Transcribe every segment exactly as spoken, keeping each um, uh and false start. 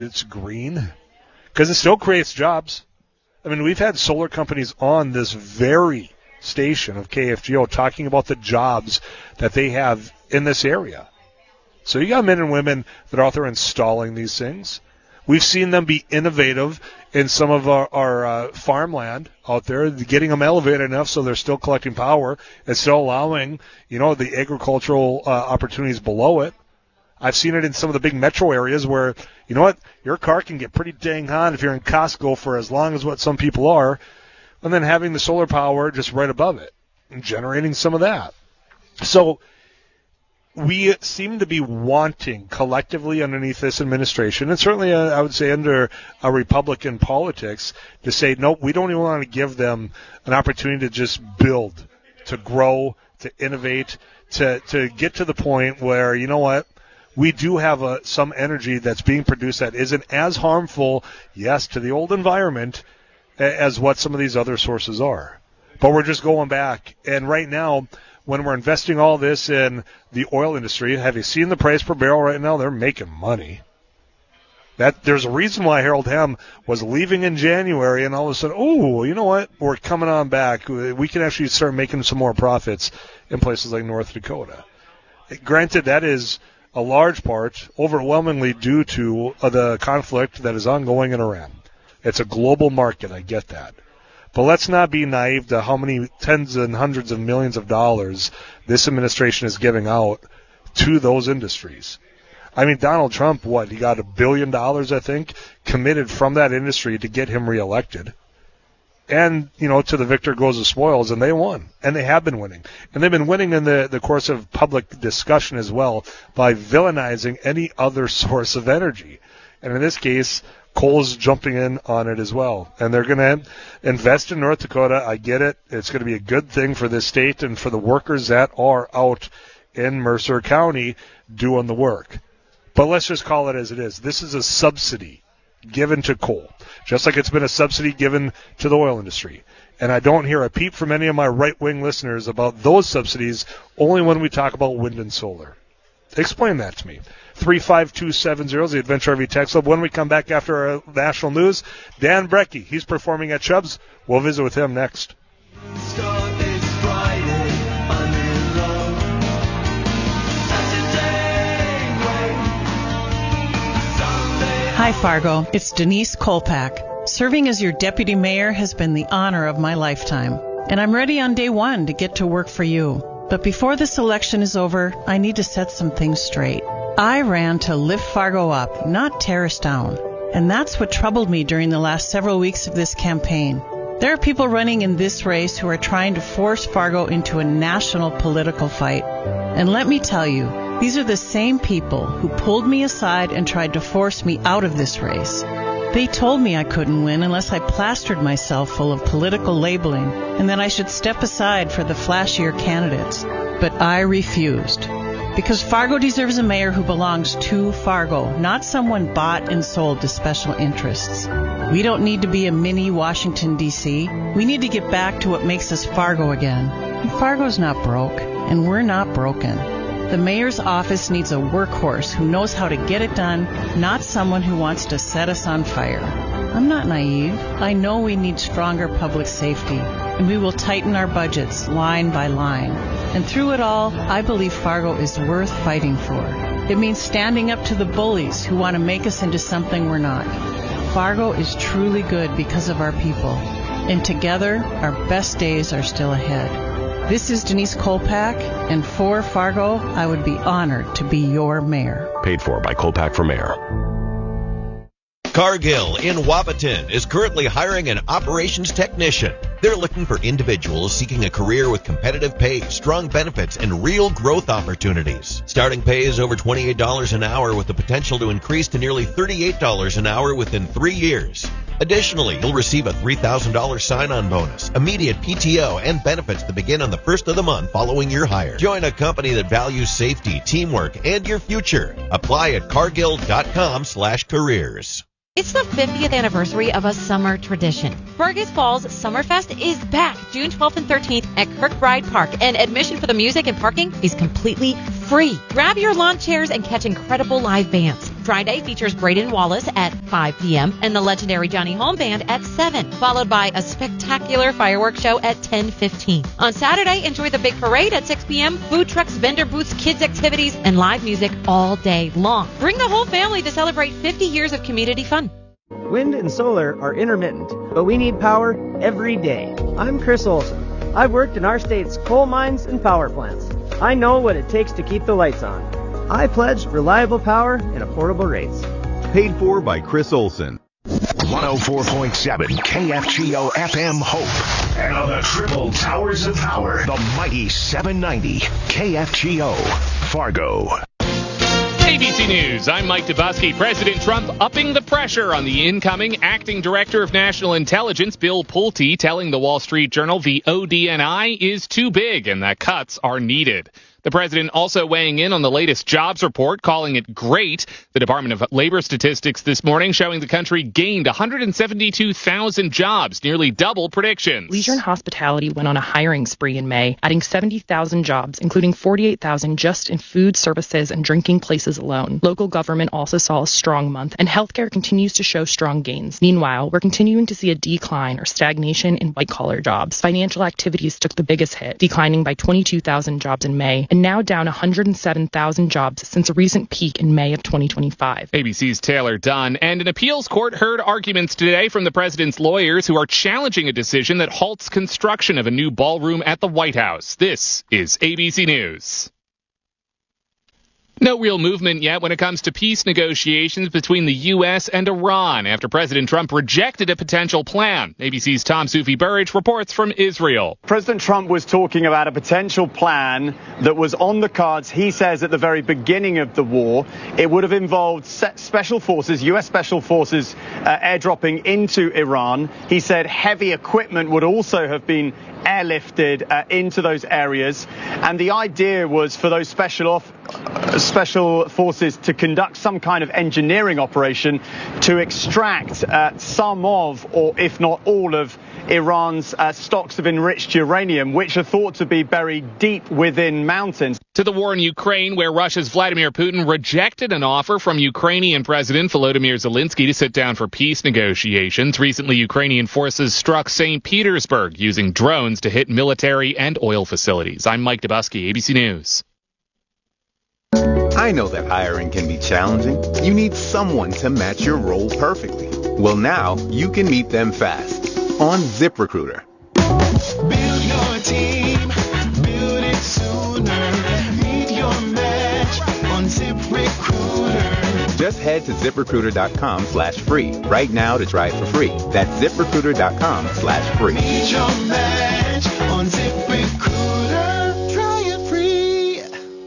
it's green? Because it still creates jobs. I mean, we've had solar companies on this very station of K F G O talking about the jobs that they have in this area. So you got men and women that are out there installing these things. We've seen them be innovative in some of our, our uh, farmland out there, getting them elevated enough so they're still collecting power and still allowing, you know, the agricultural uh, opportunities below it. I've seen it in some of the big metro areas where, you know what, your car can get pretty dang hot if you're in Costco for as long as what some people are, and then having the solar power just right above it and generating some of that. So we seem to be wanting collectively underneath this administration, and certainly uh, I would say under a Republican politics, to say, no, we don't even want to give them an opportunity to just build, to grow, to innovate, to, to get to the point where, you know what, we do have a, some energy that's being produced that isn't as harmful, yes, to the old environment as what some of these other sources are. But we're just going back. And right now, when we're investing all this in the oil industry, have you seen the price per barrel right now? They're making money. That there's a reason why Harold Hemm was leaving in January, and all of a sudden, oh, you know what? We're coming on back. We can actually start making some more profits in places like North Dakota. Granted, that is a large part, overwhelmingly due to uh, the conflict that is ongoing in Iran. It's a global market, I get that. But let's not be naive to how many tens and hundreds of millions of dollars this administration is giving out to those industries. I mean, Donald Trump, what, he got a billion dollars, I think, committed from that industry to get him reelected. And, you know, to the victor goes the spoils, and they won. And they have been winning. And they've been winning in the, the course of public discussion as well by villainizing any other source of energy. And in this case, coal's jumping in on it as well. And they're going to invest in North Dakota. I get it. It's going to be a good thing for this state and for the workers that are out in Mercer County doing the work. But let's just call it as it is. This is a subsidy given to coal, just like it's been a subsidy given to the oil industry. And I don't hear a peep from any of my right-wing listeners about those subsidies, only when we talk about wind and solar. Explain that to me. three five two seven zero is the Adventure R V text club. When we come back after our national news, Dan Brecky, he's performing at Chubb's. We'll visit with him next. Hi, Fargo. It's Denise Kolpak. Serving as your deputy mayor has been the honor of my lifetime, and I'm ready on day one to get to work for you. But before this election is over, I need to set some things straight. I ran to lift Fargo up, not tear us down. And that's what troubled me during the last several weeks of this campaign. There are people running in this race who are trying to force Fargo into a national political fight. And let me tell you, these are the same people who pulled me aside and tried to force me out of this race. They told me I couldn't win unless I plastered myself full of political labeling and that I should step aside for the flashier candidates. But I refused. Because Fargo deserves a mayor who belongs to Fargo, not someone bought and sold to special interests. We don't need to be a mini Washington, D C We need to get back to what makes us Fargo again. And Fargo's not broke, and we're not broken. The mayor's office needs a workhorse who knows how to get it done, not someone who wants to set us on fire. I'm not naive. I know we need stronger public safety, and we will tighten our budgets line by line. And through it all, I believe Fargo is worth fighting for. It means standing up to the bullies who want to make us into something we're not. Fargo is truly good because of our people, and together, our best days are still ahead. This is Denise Kolpak, and for Fargo, I would be honored to be your mayor. Paid for by Kolpak for Mayor. Cargill in Wapaton is currently hiring an operations technician. They're looking for individuals seeking a career with competitive pay, strong benefits, and real growth opportunities. Starting pay is over twenty-eight dollars an hour with the potential to increase to nearly thirty-eight dollars an hour within three years. Additionally, you'll receive a three thousand dollars sign-on bonus, immediate P T O, and benefits to begin on the first of the month following your hire. Join a company that values safety, teamwork, and your future. Apply at cargill.com slash careers. It's the fiftieth anniversary of a summer tradition. Fergus Falls Summerfest is back June twelfth and thirteenth at Kirkbride Park, and admission for the music and parking is completely free. Grab your lawn chairs and catch incredible live bands. Friday features Braden Wallace at five p.m. and the legendary Johnny Home Band at seven, followed by a spectacular fireworks show at ten fifteen. On Saturday, enjoy the big parade at six p.m., food trucks, vendor booths, kids' activities, and live music all day long. Bring the whole family to celebrate fifty years of community fun. Wind and solar are intermittent, but we need power every day. I'm Chris Olson. I've worked in our state's coal mines and power plants. I know what it takes to keep the lights on. I pledge reliable power and affordable rates. Paid for by Chris Olson. one oh four point seven K F G O F M Hope. And on the triple towers of power, the mighty seven ninety K F G O Fargo. A B C News, I'm Mike Dubusky. President Trump upping the pressure on the incoming acting director of national intelligence, Bill Pulte, telling the Wall Street Journal the O D N I is too big and that cuts are needed. The president also weighing in on the latest jobs report, calling it great. The Department of Labor statistics this morning showing the country gained one hundred seventy-two thousand jobs, nearly double predictions. Leisure and hospitality went on a hiring spree in May, adding seventy thousand jobs, including forty-eight thousand just in food, services, and drinking places alone. Local government also saw a strong month, and healthcare continues to show strong gains. Meanwhile, we're continuing to see a decline or stagnation in white-collar jobs. Financial activities took the biggest hit, declining by twenty-two thousand jobs in May, and now down one hundred seven thousand jobs since a recent peak in May of twenty twenty-five. A B C's Taylor Dunn. And an appeals court heard arguments today from the president's lawyers who are challenging a decision that halts construction of a new ballroom at the White House. This is A B C News. No real movement yet when it comes to peace negotiations between the U S and Iran after President Trump rejected a potential plan. A B C's Tom Sufi Burridge reports from Israel. President Trump was talking about a potential plan that was on the cards, he says, at the very beginning of the war. It would have involved special forces, U S special forces, uh, airdropping into Iran. He said heavy equipment would also have been airlifted uh, into those areas. And the idea was for those special off, uh, special forces to conduct some kind of engineering operation to extract uh, some of, or if not all of, Iran's uh, stocks of enriched uranium, which are thought to be buried deep within mountains. To the war in Ukraine, where Russia's Vladimir Putin rejected an offer from Ukrainian President Volodymyr Zelensky to sit down for peace negotiations. Recently, Ukrainian forces struck Saint Petersburg using drones to hit military and oil facilities. I'm Mike Dubusky, A B C News. I know that hiring can be challenging. You need someone to match your role perfectly. Well, now you can meet them fast on ZipRecruiter. Build your team, build it sooner. Meet your match on ZipRecruiter. Just head to ZipRecruiter.com slash free right now to try it for free. That's ZipRecruiter.com slash free. Meet your match on ZipRecruiter. Try it free.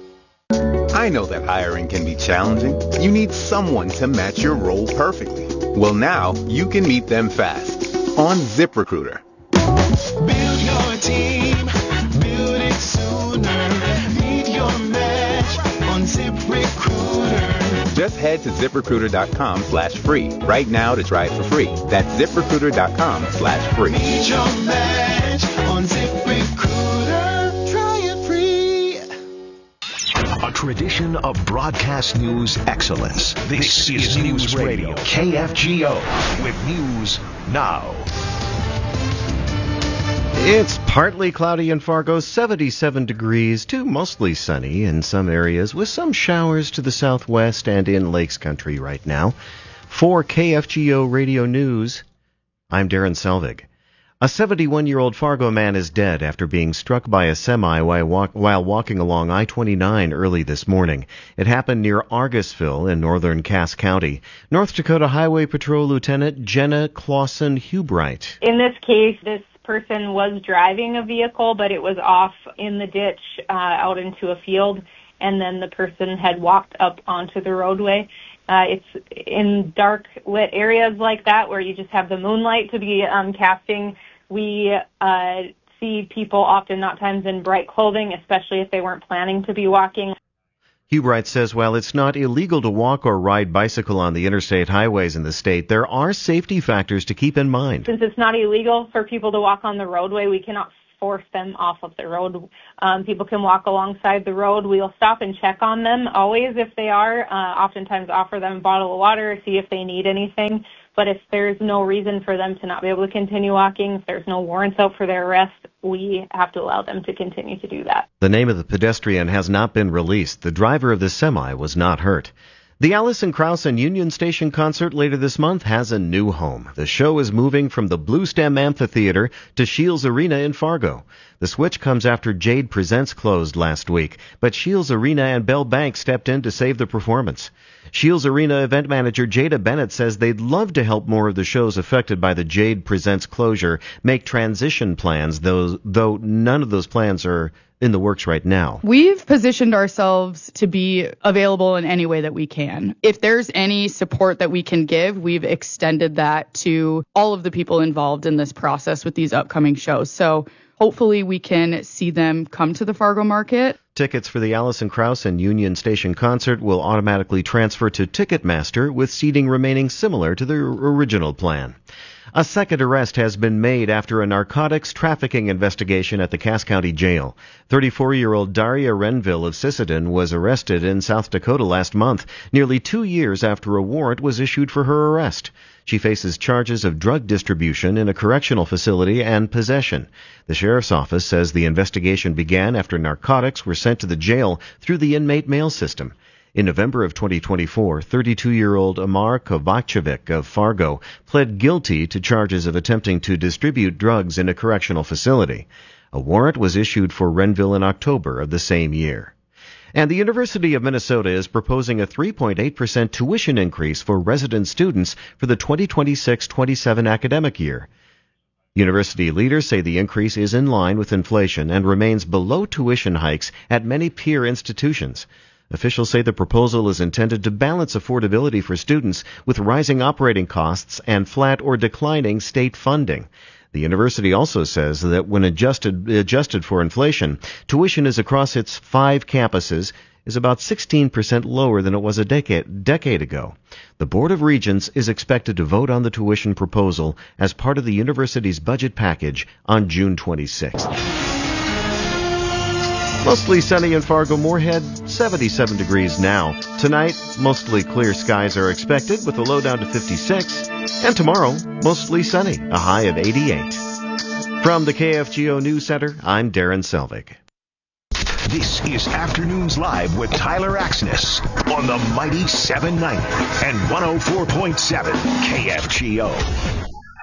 I know that hiring can be challenging. You need someone to match your role perfectly. Well, now you can meet them fast on ZipRecruiter. Build your team, build it sooner. Meet your match on ZipRecruiter. Just head to ZipRecruiter.com slash free right now to try it for free. That's ZipRecruiter.com slash free. Meet your match on ZipRecruiter. Try it free. A tradition of broadcast news excellence. This, this is News Radio K F G O with News Now. It's partly cloudy in Fargo, seventy-seven degrees to mostly sunny in some areas with some showers to the southwest and in Lakes Country right now. For K F G O Radio News, I'm Darren Selvig. A seventy-one-year-old Fargo man is dead after being struck by a semi while, walk, while walking along I twenty-nine early this morning. It happened near Argusville in northern Cass County. North Dakota Highway Patrol Lieutenant Jenna Clausen Hubright. In this case, this person was driving a vehicle, but it was off in the ditch uh, out into a field, and then the person had walked up onto the roadway. Uh, it's in dark lit areas like that where you just have the moonlight to be um, casting. We uh, see people often, not times, in bright clothing, especially if they weren't planning to be walking. Hubright says while it's not illegal to walk or ride bicycle on the interstate highways in the state, there are safety factors to keep in mind. Since it's not illegal for people to walk on the roadway, we cannot force them off of the road. Um, people can walk alongside the road. We'll stop and check on them always if they are. Uh, oftentimes offer them a bottle of water, see if they need anything. But if there's no reason for them to not be able to continue walking, if there's no warrants out for their arrest, we have to allow them to continue to do that. The name of the pedestrian has not been released. The driver of the semi was not hurt. The Alison Krauss and Union Station concert later this month has a new home. The show is moving from the Blue Stem Amphitheater to Shields Arena in Fargo. The switch comes after Jade Presents closed last week, but Shields Arena and Bell Bank stepped in to save the performance. Shields Arena event manager Jada Bennett says they'd love to help more of the shows affected by the Jade Presents closure make transition plans, though, though none of those plans are in the works right now. We've positioned ourselves to be available in any way that we can. If there's any support that we can give, we've extended that to all of the people involved in this process with these upcoming shows. So hopefully we can see them come to the Fargo market. Tickets for the Alison Krauss and Union Station concert will automatically transfer to Ticketmaster, with seating remaining similar to the original plan. A second arrest has been made after a narcotics trafficking investigation at the Cass County Jail. thirty-four-year-old Daria Renville of Sisseton was arrested in South Dakota last month, nearly two years after a warrant was issued for her arrest. She faces charges of drug distribution in a correctional facility and possession. The sheriff's office says the investigation began after narcotics were sent to the jail through the inmate mail system. In November of twenty twenty-four, thirty-two-year-old Amar Kovacevic of Fargo pled guilty to charges of attempting to distribute drugs in a correctional facility. A warrant was issued for Renville in October of the same year. And the University of Minnesota is proposing a three point eight percent tuition increase for resident students for the twenty twenty-six twenty-seven academic year. University leaders say the increase is in line with inflation and remains below tuition hikes at many peer institutions. Officials say the proposal is intended to balance affordability for students with rising operating costs and flat or declining state funding. The university also says that when adjusted adjusted for inflation, tuition is across its five campuses is about sixteen percent lower than it was a decade, decade ago. The Board of Regents is expected to vote on the tuition proposal as part of the university's budget package on June twenty-sixth. Mostly sunny in Fargo-Moorhead, seventy-seven degrees now. Tonight, mostly clear skies are expected with a low down to fifty-six. And tomorrow, mostly sunny, a high of eighty-eight. From the K F G O News Center, I'm Darren Selvig. This is Afternoons Live with Tyler Axness on the Mighty seven ninety and one oh four point seven K F G O.